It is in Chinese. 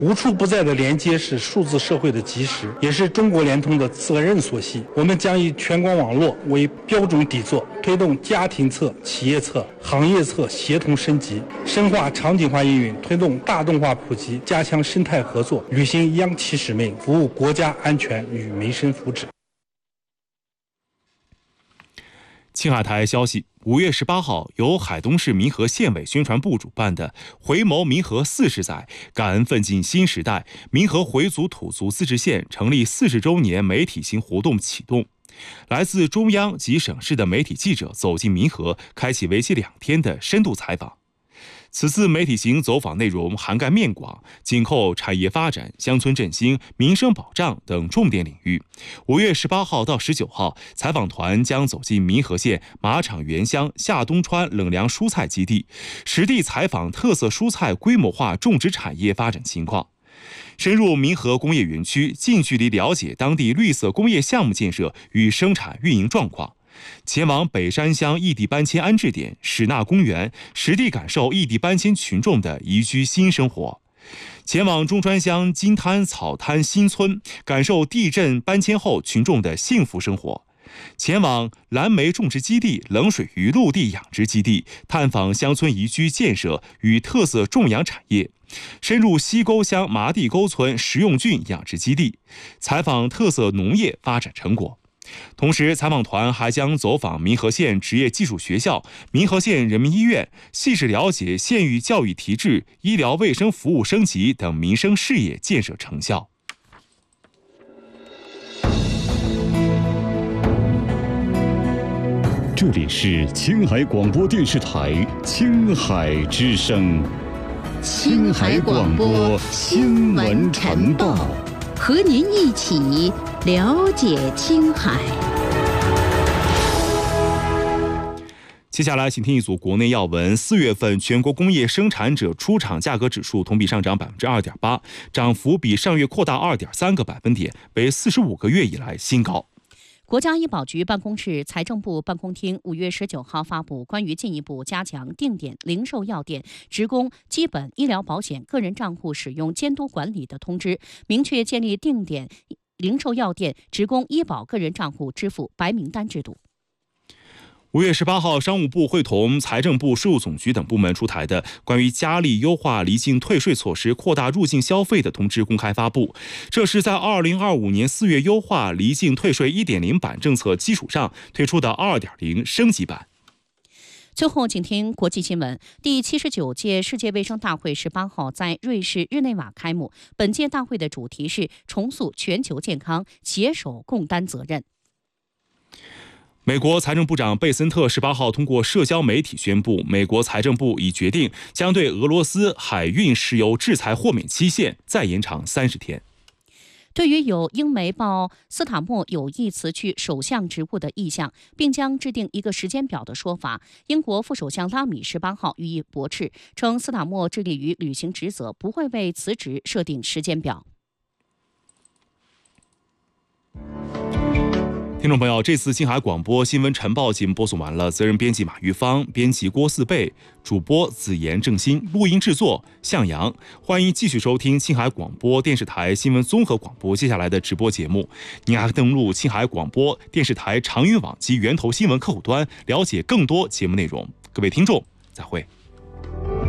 无处不在的连接是数字社会的基石，也是中国联通的责任所系。我们将以全国网络为标准底座，推动家庭侧、企业侧、行业侧协同升级，深化场景化应用，推动大众化普及，加强生态合作，履行央企使命，服务国家安全与民生福祉。 青海台消息，5月18号，由海东市民和县委宣传部主办的“回眸民和40载，感恩奋进新时代”民和回族土族自治县成立40周年媒体型活动启动。来自中央及省市的媒体记者走进民和，开启为期2天的深度采访。此次媒体型走访内容涵盖面广，紧扣产业发展、乡村振兴、民生保障等重点领域。5月18号到19号，采访团将走进民和县马场原乡下东川冷粮蔬菜基地，实地采访特色蔬菜规模化种植产业发展情况。深入民和工业园区，近距离了解当地绿色工业项目建设与生产运营状况。前往北山乡异地搬迁安置点史纳公园，实地感受异地搬迁群众的宜居新生活；前往中川乡金滩草滩新村，感受地震搬迁后群众的幸福生活；前往蓝莓种植基地、冷水鱼陆地养殖基地，探访乡村宜居建设与特色种养产业；深入西沟乡麻地沟村食用菌养殖基地，采访特色农业发展成果。同时，采访团还将走访民和县职业技术学校、民和县人民医院，细致了解县域教育提质、医疗卫生服务升级等民生事业建设成效。 这里是青海广播电视台青海之声， 青海广播新闻晨报，和您一起了解青海。 接下来，请听一组国内要闻。4月份全国工业生产者出厂价格指数同比上涨 2.8%， 涨幅比上月扩大 2.3个百分点，为45个月以来新高。 国家医保局办公室、财政部办公厅5月19号发布关于进一步加强定点零售药店职工基本医疗保险个人账户使用监督管理的通知，明确建立定点零售药店职工医保个人账户支付白名单制度。 5月18号，商务部会同财政部、税务总局等部门出台的关于加力优化离境退税措施、扩大入境消费的通知公开发布。这是在2025年4月优化离境退税 1.0 版政策基础上推出的 2.0 升级版。 最后，请听国际新闻。第79届世界卫生大会18号在瑞士日内瓦开幕。本届大会的主题是重塑全球健康，携手共担责任。 美国财政部长贝森特18号通过社交媒体宣布，美国财政部已决定将对俄罗斯海运石油制裁豁免期限再延长30天。 对于有英媒报斯塔默有意辞去首相职务的意向，并将制定一个时间表的说法，英国副首相拉米18号予以驳斥，称斯塔默致力于履行职责，不会为辞职设定时间表。 听众朋友，这次青海广播新闻晨报节目播送完了，责任编辑马玉芳，编辑郭四贝，主播子言郑鑫，录音制作向阳。欢迎继续收听青海广播电视台新闻综合广播接下来的直播节目。您还可登录青海广播电视台长云网及源头新闻客户端，了解更多节目内容。各位听众，再会。